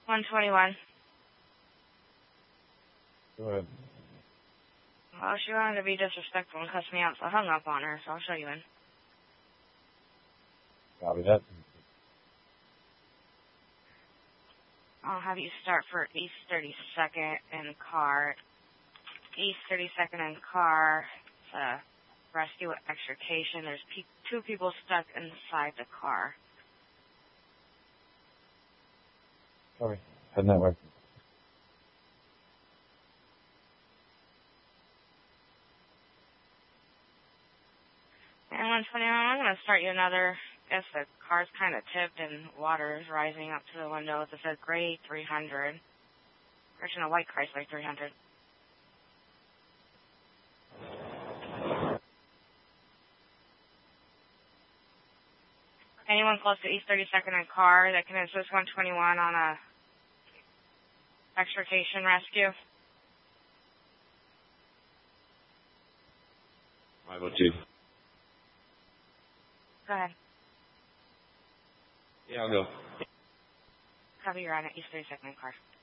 121. Go ahead. Well, she wanted to be disrespectful and cuss me out, so I hung up on her, so I'll show you in. Copy that. I'll have you start for East 32nd in car. East 32nd in car. It's a rescue extrication. There's two people stuck inside the car. Sorry. Heading that way. And 121, I'm going to start you another. I guess the car's kind of tipped and water is rising up to the window. It says gray 300. Or a white Chrysler 300. Anyone close to East 32nd in car that can assist 121 on a extrication rescue? 502. Go ahead. Yeah, I'll go. Copy, you're on at East 32nd in car.